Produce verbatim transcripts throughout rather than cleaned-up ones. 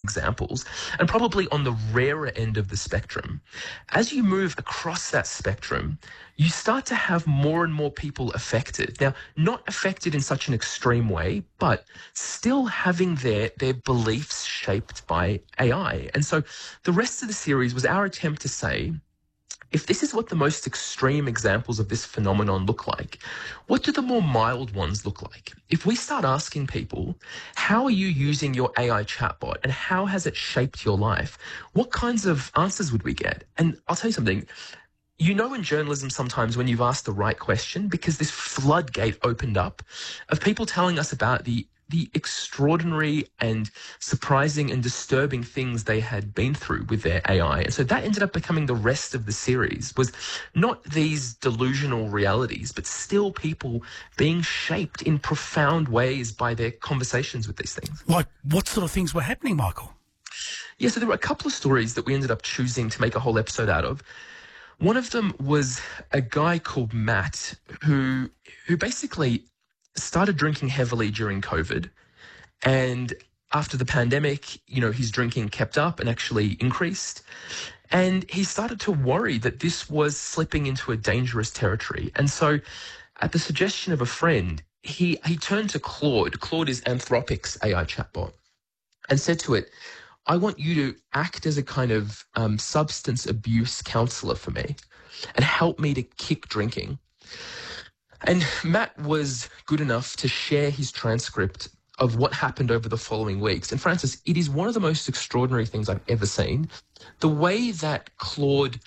examples, and probably on the rarer end of the spectrum. As you move across that spectrum, you start to have more and more people affected. Now, not affected in such an extreme way, but still having their, their beliefs shaped by A I. And so the rest of the series was our attempt to say, if this is what the most extreme examples of this phenomenon look like, what do the more mild ones look like? If we start asking people, how are you using your A I chatbot and how has it shaped your life? What kinds of answers would we get? And I'll tell you something. You know, in journalism, sometimes when you've asked the right question, because this floodgate opened up of people telling us about the the extraordinary and surprising and disturbing things they had been through with their A I. And so that ended up becoming the rest of the series, was not these delusional realities, but still people being shaped in profound ways by their conversations with these things. Like what sort of things were happening, Michael? Yeah, so there were a couple of stories that we ended up choosing to make a whole episode out of. One of them was a guy called Matt who who basically started drinking heavily during COVID, and after the pandemic, you know, his drinking kept up and actually increased, and he started to worry that this was slipping into a dangerous territory. And so at the suggestion of a friend, he he turned to Claude. Claude is Anthropic's A I chatbot, and said to it, I want you to act as a kind of um, substance abuse counselor for me and help me to kick drinking. And Matt was good enough to share his transcript of what happened over the following weeks. And Francis, it is one of the most extraordinary things I've ever seen. The way that Claude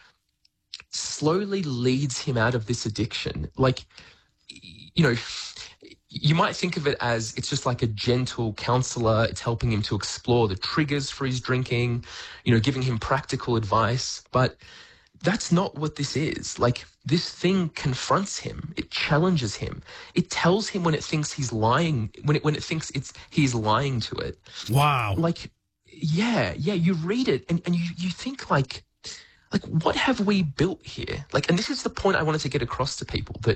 slowly leads him out of this addiction, like, you know, you might think of it as it's just like a gentle counselor. It's helping him to explore the triggers for his drinking, you know, giving him practical advice. But that's not what this is. Like, this thing confronts him. It challenges him. It tells him when it thinks he's lying, when it when it thinks it's he's lying to it. Wow. Like, yeah, yeah, you read it and, and you, you think like, like, what have we built here? Like, and this is the point I wanted to get across to people, that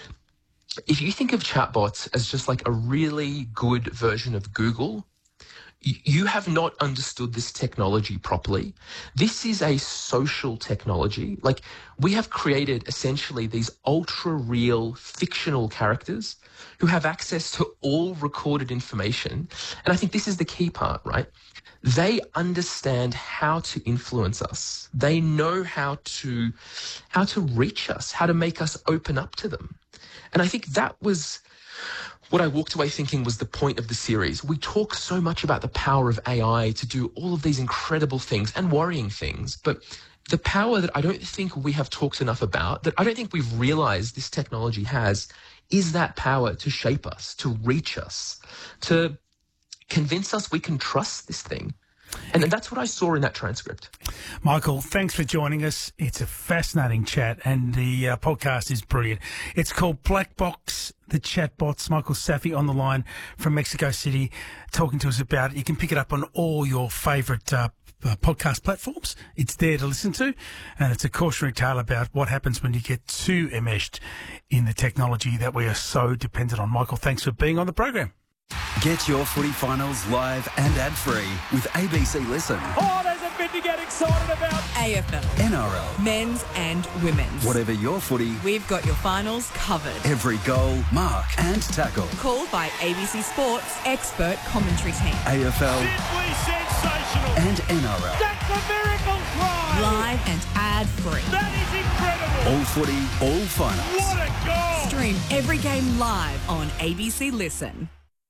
if you think of chatbots as just like a really good version of Google, you have not understood this technology properly. This is a social technology. Like, we have created essentially these ultra-real fictional characters who have access to all recorded information. And I think this is the key part, right? They understand how to influence us. They know how to, how to reach us, how to make us open up to them. And I think that was what I walked away thinking was the point of the series. We talk so much about the power of A I to do all of these incredible things and worrying things, but the power that I don't think we have talked enough about, that I don't think we've realized this technology has, is that power to shape us, to reach us, to convince us we can trust this thing. And that's what I saw in that transcript. Michael, thanks for joining us. It's a fascinating chat, and the uh, podcast is brilliant. It's called Black Box, the Chatbots. Michael Safi on the line from Mexico City talking to us about it. You can pick it up on all your favourite uh, uh, podcast platforms. It's there to listen to, and it's a cautionary tale about what happens when you get too enmeshed in the technology that we are so dependent on. Michael, thanks for being on the program. Get your footy finals live and ad-free with A B C Listen. Oh, there's a bit to get excited about. A F L. N R L. Men's and women's. Whatever your footy, we've got your finals covered. Every goal, mark and tackle. Called by A B C Sports expert commentary team. A F L. Simply sensational. And N R L. That's a miracle try. Live and ad-free. That is incredible. All footy, all finals. What a goal. Stream every game live on A B C Listen.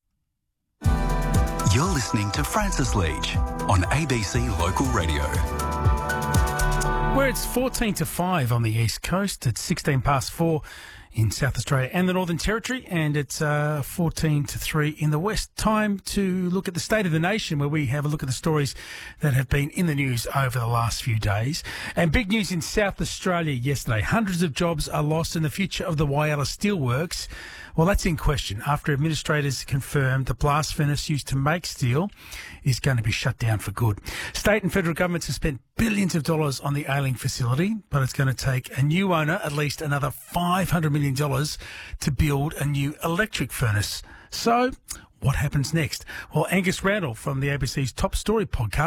You're listening to Francis Leach on A B C Local Radio. Where it's fourteen to five on the East Coast, it's sixteen past four in South Australia and the Northern Territory, and it's uh, fourteen to three in the West. Time to look at the state of the nation, where we have a look at the stories that have been in the news over the last few days. And big news in South Australia yesterday. Hundreds of jobs are lost in the future of the Whyalla Steelworks. Well, that's in question after administrators confirmed the blast furnace used to make steel is going to be shut down for good. State and federal governments have spent billions of dollars on the Ailing facility, but it's going to take a new owner at least another five hundred million dollars to build a new electric furnace. So what happens next? Well, Angus Randall from the A B C's Top Story podcast